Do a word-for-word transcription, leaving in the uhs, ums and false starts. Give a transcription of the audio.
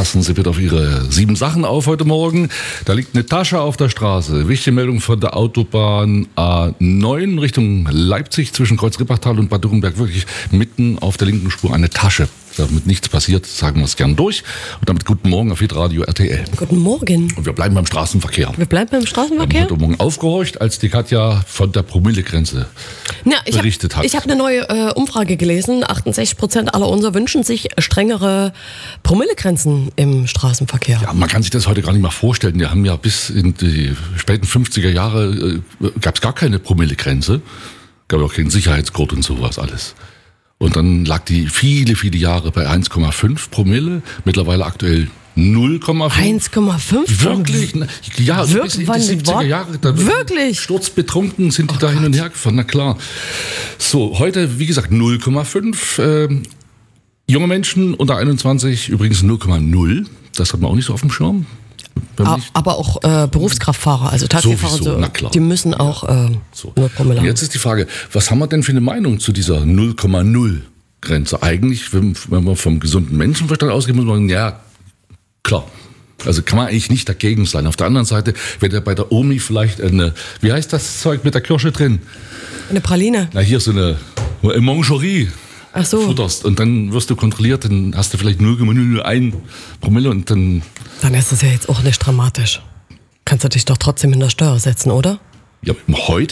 passen Sie bitte auf Ihre sieben Sachen auf heute Morgen. Da liegt eine Tasche auf der Straße. Wichtige Meldung von der Autobahn A neun Richtung Leipzig zwischen Kreuz-Rippachtal und Bad Dürrenberg. Wirklich mitten auf der linken Spur eine Tasche. Damit nichts passiert, sagen wir es gern durch. Und damit guten Morgen auf Hitradio R T L. Guten Morgen. Und wir bleiben beim Straßenverkehr. Wir bleiben beim Straßenverkehr? Wir haben heute Morgen aufgehorcht, als die Katja von der Promillegrenze Na, ich berichtet hab, hat. Ich habe eine neue äh, Umfrage gelesen. achtundsechzig Prozent aller unser wünschen sich strengere Promillegrenzen im Straßenverkehr. Ja, man kann sich das heute gar nicht mehr vorstellen. Wir haben ja bis in die späten fünfziger Jahre äh, gab es gar keine Promillegrenze. Gab auch keinen Sicherheitsgurt und sowas alles. Und dann lag die viele, viele Jahre bei eins Komma fünf Promille, mittlerweile aktuell null Komma fünf. eins Komma fünf? Wirklich? Ja, so bis in die siebziger Jahre. Da wirklich? Sturzbetrunken sind die oh da Gott. hin und her gefahren, na klar. So, heute, wie gesagt, null Komma fünf. Ähm, junge Menschen unter einundzwanzig, übrigens null Komma null. Das hat man auch nicht so auf dem Schirm. Aber auch äh, Berufskraftfahrer, also Taxifahrer, Sowieso, so, na klar. die müssen auch äh, so. nur Promille haben. Jetzt ist die Frage, was haben wir denn für eine Meinung zu dieser null Komma null Grenze? Eigentlich, wenn, wenn man vom gesunden Menschenverstand ausgeht, muss man sagen, ja, klar. Also kann man eigentlich nicht dagegen sein. Auf der anderen Seite, wenn der bei der Omi vielleicht eine, wie heißt das Zeug mit der Kirsche drin? Eine Praline. Na, hier so eine, eine Mangerie. Ach so. Futterst und dann wirst du kontrolliert, dann hast du vielleicht null Komma null eins Promille und dann... Dann ist das ja jetzt auch nicht dramatisch. Kannst du dich doch trotzdem in der Steuer setzen, oder? Ja, heute